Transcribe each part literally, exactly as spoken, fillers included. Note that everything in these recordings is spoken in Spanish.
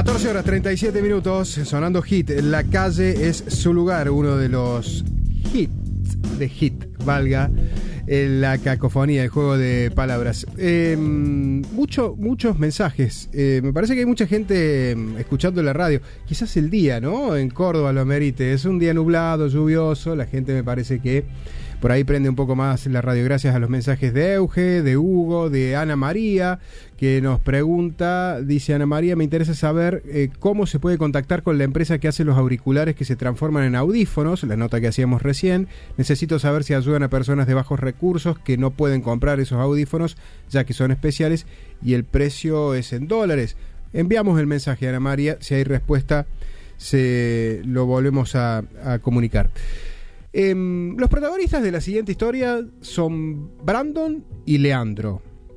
catorce horas treinta y siete minutos, sonando Hit. La calle es su lugar, uno de los hits de Hit, valga eh, la cacofonía, el juego de palabras. Eh, mucho, muchos mensajes. Eh, me parece que hay mucha gente escuchando la radio. Quizás el día, ¿no? En Córdoba lo amerite. Es un día nublado, lluvioso. La gente me parece que por ahí prende un poco más la radio, gracias a los mensajes de Euge, de Hugo, de Ana María, que nos pregunta, dice Ana María, me interesa saber eh, cómo se puede contactar con la empresa que hace los auriculares que se transforman en audífonos, la nota que hacíamos recién. Necesito saber si ayudan a personas de bajos recursos que no pueden comprar esos audífonos, ya que son especiales y el precio es en dólares. Enviamos el mensaje a Ana María, si hay respuesta, se lo volvemos a, a comunicar. Eh, los protagonistas de la siguiente historia son Brandon y Leandro.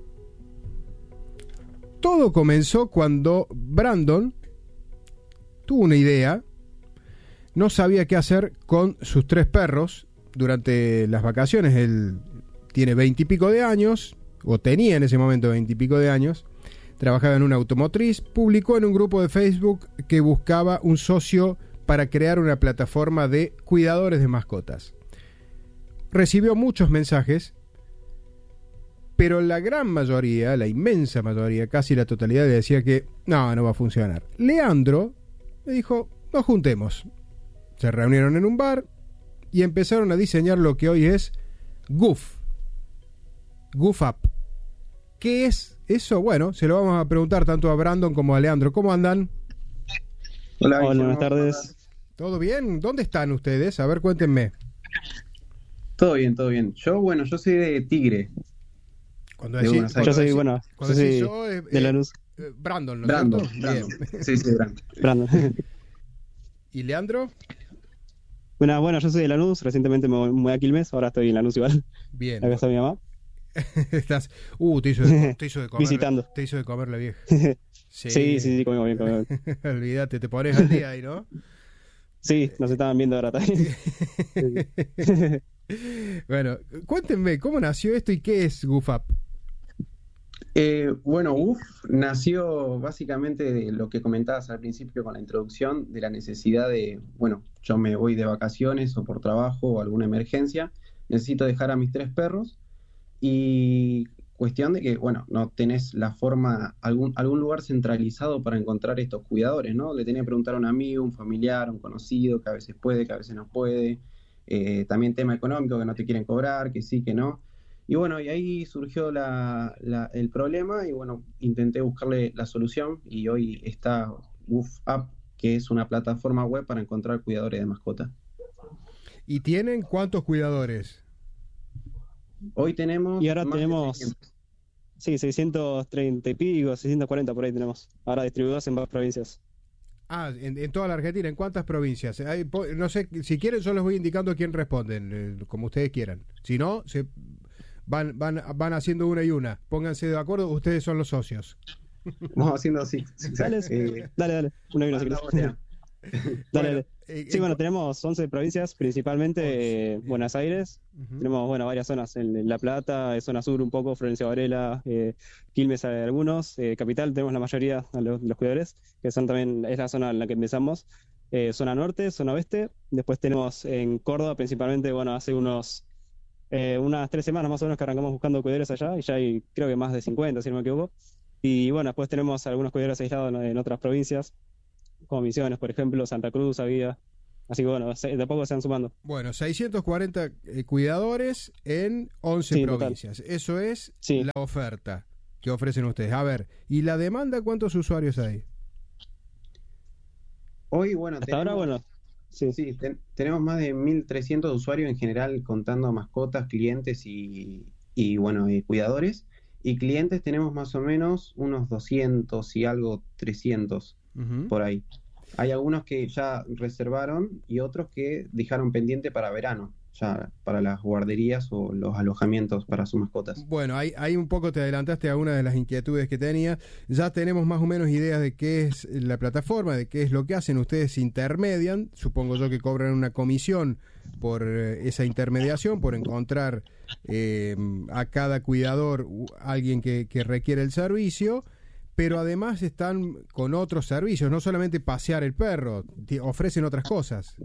Todo comenzó cuando Brandon tuvo una idea, no sabía qué hacer con sus tres perros durante las vacaciones. Él tiene veintipico de años, o tenía en ese momento veintipico de años, trabajaba en una automotriz, publicó en un grupo de Facebook que buscaba un socio para crear una plataforma de cuidadores de mascotas. Recibió muchos mensajes, pero la gran mayoría, la inmensa mayoría, casi la totalidad, le decía que no, no va a funcionar. Leandro le dijo, nos juntemos. Se reunieron en un bar y empezaron a diseñar lo que hoy es Goof. Goof Up. ¿Qué es eso? Bueno, se lo vamos a preguntar tanto a Brandon como a Leandro. ¿Cómo andan? Hola, Hola buenas tardes. ¿Todo bien? ¿Dónde están ustedes? A ver, cuéntenme. Todo bien, todo bien. Yo, bueno, yo soy de Tigre. Cuando decís, cuando yo soy, decís, bueno, cuando yo decís soy yo, eh, de Lanús. Eh, Brandon, ¿no? Brandon, Brandon. Brandon. Sí, sí, Brandon. Brandon. ¿Y Leandro? Bueno, bueno, yo soy de Lanús, recientemente me mudé a Quilmes, ahora estoy en Lanús igual. Bien. Acá está mi mamá. Estás, uh, te hizo de, te hizo de comer. Visitando. Te hizo de comer la vieja. Sí, sí, sí, sí comimos bien, comimos bien. Olvídate, te pones al día ahí, ¿no? Sí, nos estaban viendo ahora también. Bueno, cuéntenme, ¿cómo nació esto y qué es Goof Up? Eh, bueno, Goof nació básicamente de lo que comentabas al principio con la introducción, de la necesidad de, bueno, yo me voy de vacaciones o por trabajo o alguna emergencia, necesito dejar a mis tres perros y cuestión de que, bueno, no tenés la forma, algún, algún lugar centralizado para encontrar estos cuidadores, ¿no? Le tenés que preguntar a un amigo, un familiar, un conocido, que a veces puede, que a veces no puede. Eh, también tema económico, que no te quieren cobrar, que sí, que no. Y bueno, y ahí surgió la, la, el problema y bueno, intenté buscarle la solución y hoy está Goof Up, que es una plataforma web para encontrar cuidadores de mascotas. ¿Y tienen cuántos cuidadores? Hoy tenemos... Y ahora más tenemos... de seiscientos. Sí, seiscientos treinta y pico, seiscientos cuarenta por ahí tenemos. Ahora distribuidos en varias provincias. Ah, en, en toda la Argentina, ¿en cuántas provincias? Hay, no sé, si quieren yo les voy indicando quién responden, eh, como ustedes quieran. Si no, se van, van, van haciendo una y una. Pónganse de acuerdo, ustedes son los socios. Vamos haciendo así. Dale, eh, dale, dale, una y una si querés. Dale, Bueno, dale. eh, Sí, eh, bueno, tenemos once provincias, principalmente eh, Buenos Aires. Uh-huh. Tenemos, bueno, varias zonas en, en La Plata, zona sur un poco, Florencia Varela, eh, Quilmes hay algunos, eh, Capital tenemos la mayoría de los, los cuidadores, que son también, es la zona en la que empezamos, eh, zona norte, zona oeste. Después tenemos en Córdoba principalmente, bueno, hace unos eh, unas tres semanas más o menos que arrancamos buscando cuidadores allá, y ya hay creo que más de cincuenta, si no me equivoco. Y bueno, después tenemos algunos cuidadores aislados en, en otras provincias, como Misiones, por ejemplo, Santa Cruz había. Así que bueno, de a poco se van sumando. Bueno, seiscientos cuarenta eh, cuidadores en once sí, provincias. Total. Eso es sí. La oferta que ofrecen ustedes. A ver, ¿y la demanda cuántos usuarios hay? Hoy, bueno, hasta tenemos, ahora, bueno, sí. sí ten, tenemos más de mil trescientos usuarios en general, contando mascotas, clientes y, y bueno, y cuidadores. Y clientes tenemos más o menos unos doscientos y algo, trescientos uh-huh. por ahí. Hay algunos que ya reservaron y otros que dejaron pendiente para verano, ya para las guarderías o los alojamientos para sus mascotas. Bueno, ahí, ahí un poco te adelantaste a una de las inquietudes que tenía. Ya tenemos más o menos ideas de qué es la plataforma, de qué es lo que hacen. Ustedes intermedian, supongo yo que cobran una comisión por eh, esa intermediación, por encontrar eh, a cada cuidador alguien que, que requiere el servicio. pero además están con otros servicios, no solamente pasear el perro, ofrecen otras cosas.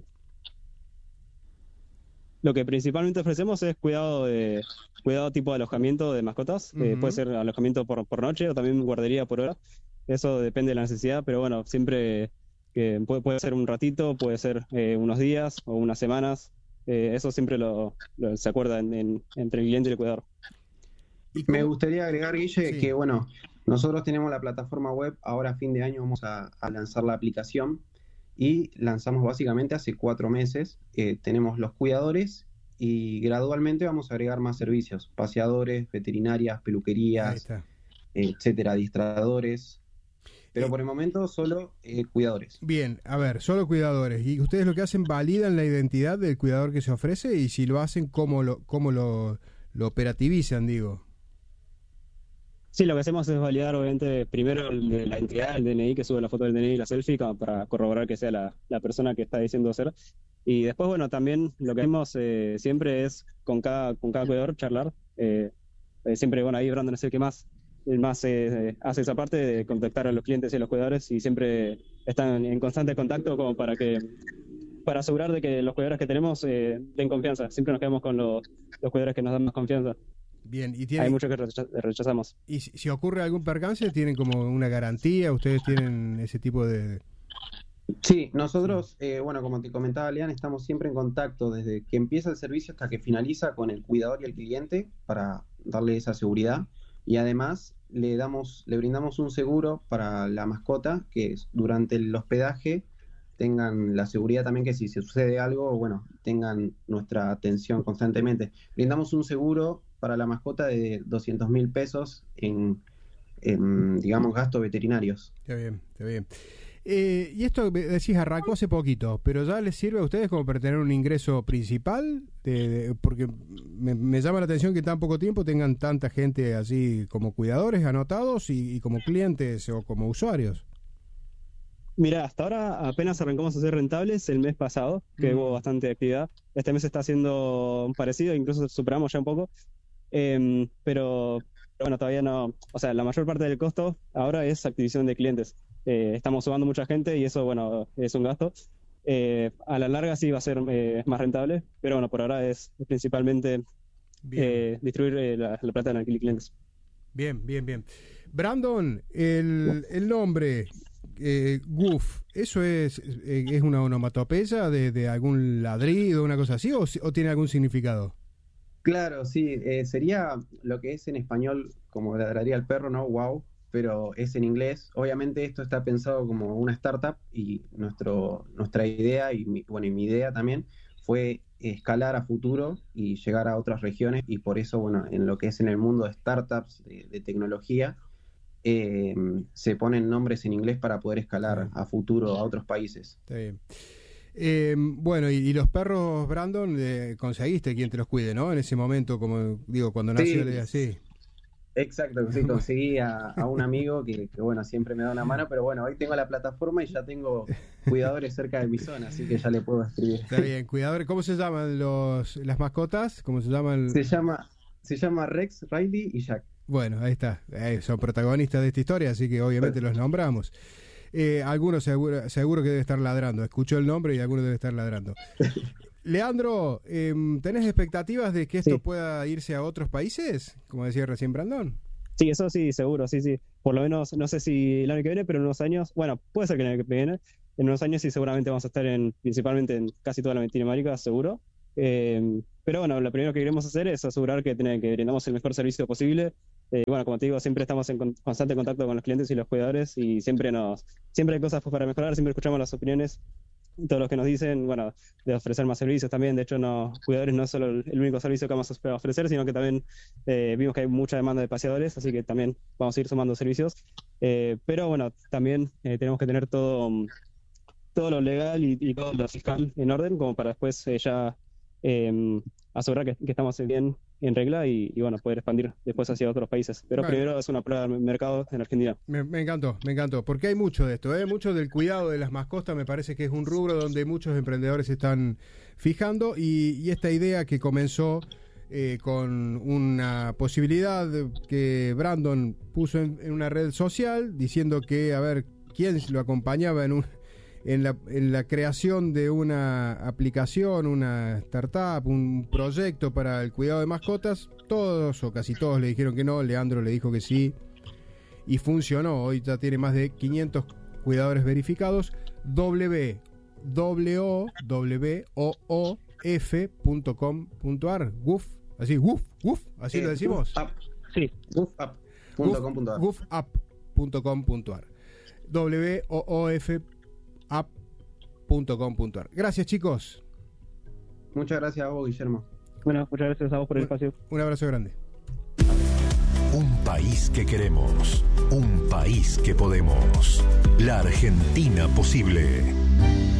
Lo que principalmente ofrecemos es cuidado de cuidado tipo de alojamiento de mascotas. Uh-huh. Eh, puede ser alojamiento por, por noche o también guardería por hora. Eso depende de la necesidad, pero bueno, siempre que puede, puede ser un ratito, puede ser eh, unos días o unas semanas. Eh, eso siempre lo, lo se acuerda en, en, entre el cliente y el cuidador. Me gustaría agregar, Guille, sí. que bueno, nosotros tenemos la plataforma web, ahora a fin de año vamos a, a lanzar la aplicación y lanzamos básicamente hace cuatro meses. Eh, tenemos los cuidadores y gradualmente vamos a agregar más servicios, paseadores, veterinarias, peluquerías, etcétera, adiestradores. Pero por el momento solo eh, cuidadores. Bien, a ver, solo cuidadores. ¿Y ustedes lo que hacen, validan la identidad del cuidador que se ofrece? Y si lo hacen, ¿cómo lo, cómo lo, lo operativizan, digo? Sí, lo que hacemos es validar, obviamente, primero la identidad, el D N I, que sube la foto del D N I y la selfie, para corroborar que sea la, la persona que está diciendo ser. Y después, bueno, también lo que hacemos eh, siempre es con cada, con cada cuidador charlar. Eh, eh, siempre, bueno, ahí Brandon es el que más... el más eh, hace esa parte de contactar a los clientes y a los cuidadores y siempre están en constante contacto como para que para asegurar de que los cuidadores que tenemos eh, den confianza. Siempre nos quedamos con los, los cuidadores que nos dan más confianza. Bien, y tienen, hay muchos que rechazamos. Y si, si ocurre algún percance, ¿tienen como una garantía? ¿Ustedes tienen ese tipo de...? Sí, nosotros, eh, bueno, como te comentaba Lean, estamos siempre en contacto desde que empieza el servicio hasta que finaliza con el cuidador y el cliente para darle esa seguridad. Y además le damos, le brindamos un seguro para la mascota, que es, durante el hospedaje tengan la seguridad también que si se sucede algo, bueno, tengan nuestra atención constantemente. Brindamos un seguro para la mascota de doscientos mil pesos en, en, digamos, gastos veterinarios. Está bien, está bien. Eh, y esto decís arrancó hace poquito, pero ¿ya les sirve a ustedes como para tener un ingreso principal? De, de, porque me, me llama la atención que en tan poco tiempo tengan tanta gente así como cuidadores anotados y, y como clientes o como usuarios. Mira, hasta ahora apenas arrancamos a ser rentables el mes pasado, que mm. hubo bastante actividad. Este mes está haciendo parecido, incluso superamos ya un poco. Eh, pero bueno, todavía no, o sea, la mayor parte del costo ahora es adquisición de clientes. Eh, estamos sumando mucha gente y eso, bueno, es un gasto. Eh, a la larga sí va a ser eh, más rentable, pero bueno, por ahora es, es principalmente eh, distribuir eh, la, la plata en alquiler clientes. Bien, bien, bien. Brandon, el, el nombre eh, Goof, ¿eso es, eh, es una onomatopeya de, de algún ladrido, una cosa así, o, o tiene algún significado? Claro, sí, eh, sería lo que es en español, como ladraría el perro, ¿no? Wow, pero es en inglés. Obviamente esto está pensado como una startup y nuestro, nuestra idea, y mi, bueno, y mi idea también, fue escalar a futuro y llegar a otras regiones, y por eso, bueno, en lo que es en el mundo de startups, de, de tecnología, eh, se ponen nombres en inglés para poder escalar a futuro a otros países. Está bien. Eh, bueno, y, y los perros, Brandon, eh, conseguiste quien te los cuide, ¿no? En ese momento, como digo, cuando nació sí, la idea, sí. Exacto, sí, conseguí a, a un amigo que, que, bueno, siempre me da una mano, pero bueno, hoy tengo la plataforma y ya tengo cuidadores cerca de mi zona, así que ya le puedo escribir. Está bien, cuidadores. ¿Cómo se llaman los las mascotas? ¿Cómo se llaman? Se llama, se llama Rex, Riley y Jack. Bueno, ahí está. Eh, son protagonistas de esta historia, así que obviamente los nombramos. Eh, algunos seguro, seguro que debe estar ladrando. Escuchó el nombre y alguno debe estar ladrando. Leandro, eh, ¿tenés expectativas de que esto sí. pueda irse a otros países? Como decía recién Brandon. Sí, eso sí, seguro, sí, sí. Por lo menos, no sé si el año que viene, pero en unos años, bueno, puede ser que el año que viene, en unos años sí seguramente vamos a estar en, principalmente en casi toda la Latinoamérica, seguro. Eh, pero bueno, lo primero que queremos hacer es asegurar que, tener, que brindamos el mejor servicio posible. Eh, bueno, como te digo, siempre estamos en con, constante contacto con los clientes y los cuidadores y siempre nos siempre hay cosas para mejorar, siempre escuchamos las opiniones, todos los que nos dicen, bueno, de ofrecer más servicios también. De hecho, no, cuidadores no es solo el, el único servicio que vamos a ofrecer, sino que también eh, vimos que hay mucha demanda de paseadores, así que también vamos a ir sumando servicios. Eh, pero bueno, también eh, tenemos que tener todo, todo lo legal y, y todo lo fiscal en orden, como para después eh, ya eh, asegurar que, que estamos bien en regla y, y bueno, poder expandir después hacia otros países. Pero bueno, primero es una prueba de mercado en Argentina. Me, me encantó, me encantó, porque hay mucho de esto, ¿eh? Mucho del cuidado de las mascotas. Me parece que es un rubro donde muchos emprendedores se están fijando y, y esta idea que comenzó eh, con una posibilidad que Brandon puso en, en una red social diciendo que, a ver, quién lo acompañaba en un En la, en la creación de una aplicación, una startup, un proyecto para el cuidado de mascotas. Todos o casi todos le dijeron que no. Leandro le dijo que sí y funcionó. Hoy ya tiene más de quinientos cuidadores verificados. w w w punto f punto com punto a r woof, así, woof, woof, así eh, lo decimos. Woof sí, woofup punto com punto a r woofup punto com punto a r w o o f app punto com punto a r. Gracias, chicos. Muchas gracias a vos, Guillermo. Bueno, muchas gracias a vos por el un, espacio. Un abrazo grande. Un país que queremos, un país que podemos. La Argentina posible.